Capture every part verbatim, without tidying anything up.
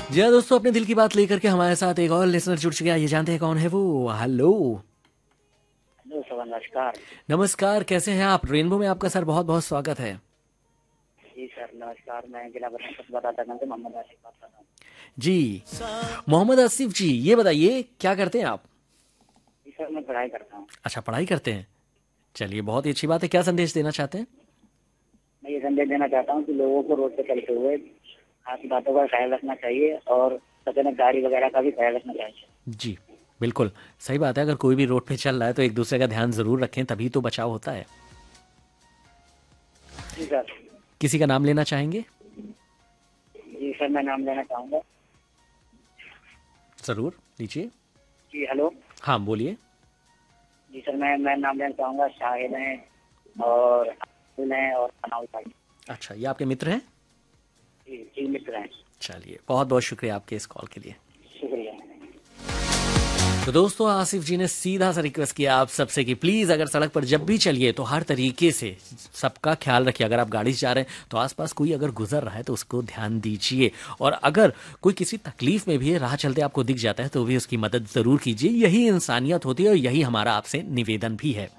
जी हाँ दोस्तों, अपने दिल की बात लेकर के हमारे साथ एक और लिसनर जुड़ चुके हैं। ये जानते हैं कौन है वो। हेलो। हेलो सर, नमस्कार। नमस्कार, कैसे हैं आप? रेनबो में आपका सर बहुत बहुत स्वागत है। जी सर, नमस्कार। मैं जिला बताता से मोहम्मद आसिफ बात कर रहा हूँ। जी, मोहम्मद आसिफ जी, ये बताइए क्या करते हैं आप? जी सर, मैं पढ़ाई करता हूँ। अच्छा, पढ़ाई करते हैं। चलिए, बहुत ही अच्छी बात है। क्या संदेश देना चाहते हैं? मैं ये संदेश देना चाहता हूँ कि लोगों को रोड पे चलते हुए खास बातों का ख्याल रखना चाहिए और सचन गाड़ी वगैरह का भी ख्याल रखना चाहिए। जी, बिल्कुल सही बात है। अगर कोई भी रोड पे चल रहा है तो एक दूसरे का ध्यान जरूर रखें, तभी तो बचाव होता है। जी सर। किसी का नाम लेना चाहेंगे? जी सर, मैं नाम लेना चाहूँगा। जरूर लीजिए। जी हेलो। हाँ, बोलिए। जी सर, मैं मैं नाम लेना चाहूँगा। शाहिद हैं और अब्दुल हैं और अनाउल भाई। अच्छा, ये आपके मित्र हैं? जी जी, मित्र हैं। चलिए, बहुत बहुत शुक्रिया आपके इस कॉल के लिए। शुक्रिया। तो दोस्तों, आसिफ जी ने सीधा सा रिक्वेस्ट किया आप सबसे कि प्लीज अगर सड़क पर जब भी चलिए तो हर तरीके से सबका ख्याल रखिए। अगर आप गाड़ी से जा रहे हैं तो आसपास कोई अगर गुजर रहा है तो उसको ध्यान दीजिए, और अगर कोई किसी तकलीफ में भी है, राह चलते आपको दिख जाता है, तो भी उसकी मदद जरूर कीजिए। यही इंसानियत होती है और यही हमारा आपसे निवेदन भी है।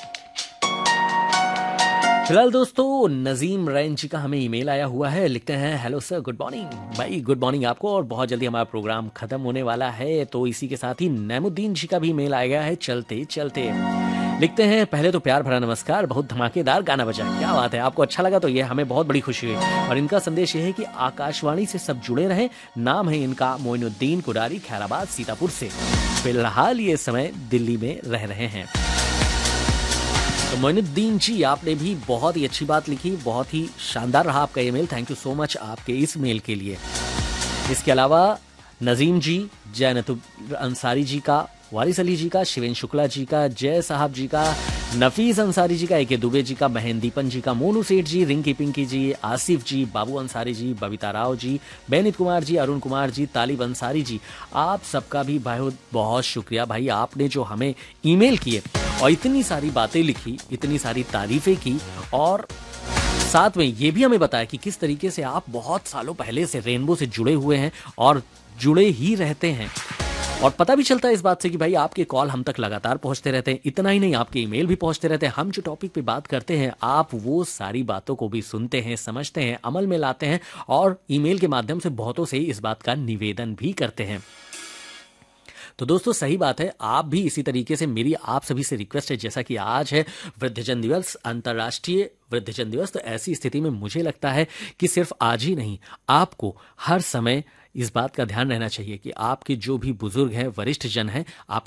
फिलहाल दोस्तों, नजीम रैन जी का हमें ईमेल आया हुआ है। लिखते हैं, हेलो सर, गुड मॉर्निंग। भाई गुड मॉर्निंग आपको, और बहुत जल्दी हमारा प्रोग्राम खत्म होने वाला है, तो इसी के साथ ही नैमुद्दीन जी का भी ईमेल आ गया है चलते चलते। लिखते हैं, पहले तो प्यार भरा नमस्कार, बहुत धमाकेदार गाना बजा। क्या बात है, आपको अच्छा लगा तो ये हमें बहुत बड़ी खुशी हुई। और इनका संदेश ये है कि आकाशवाणी से सब जुड़े रहें। नाम है इनका मोइनुद्दीन कुरारी, खैराबाद सीतापुर से। फिलहाल ये समय दिल्ली में रह रहे हैं। तो मोइनुद्दीन जी, आपने भी बहुत ही अच्छी बात लिखी, बहुत ही शानदार रहा आपका email. Thank you so much आपके इस मेल के लिए। इसके अलावा नजीम जी, जैनतुल अंसारी जी का, वारिस अली जी का, शिवेन शुक्ला जी का, जय साहब जी का, नफीस अंसारी जी का, ए के दुबे जी का, महेंदीपन जी का, मोनू सेठ जी, रिंकी पिंकी जी, आसिफ जी, बाबू अंसारी जी, बबीता राव जी, बैनित कुमार जी, अरुण कुमार जी, तालिब अंसारी जी, आप सबका भी बहुत बहुत शुक्रिया भाई। आपने जो हमें ईमेल किए और इतनी सारी बातें लिखी, इतनी सारी तारीफें की, और साथ में ये भी हमें बताया कि किस तरीके से आप बहुत सालों पहले से रेनबो से जुड़े हुए हैं और जुड़े ही रहते हैं। और पता भी चलता है इस बात से कि भाई आपके कॉल हम तक लगातार पहुंचते रहते हैं। इतना ही नहीं, आपके ईमेल भी पहुंचते रहते हैं। हम जो टॉपिक पे बात करते हैं, आप वो सारी बातों को भी सुनते हैं, समझते हैं, अमल में लाते हैं, और ईमेल के माध्यम से बहुतों से इस बात का निवेदन भी करते हैं। तो दोस्तों, सही बात है, आप भी इसी तरीके से, मेरी आप सभी से रिक्वेस्ट है, जैसा कि आज है वृद्धजन दिवस, अंतर्राष्ट्रीय वृद्धजन दिवस, तो ऐसी स्थिति में मुझे लगता है कि सिर्फ आज ही नहीं, आपको हर समय इस बात का ध्यान रहना चाहिए कि आपके जो भी बुजुर्ग हैं, वरिष्ठ जन हैं, आप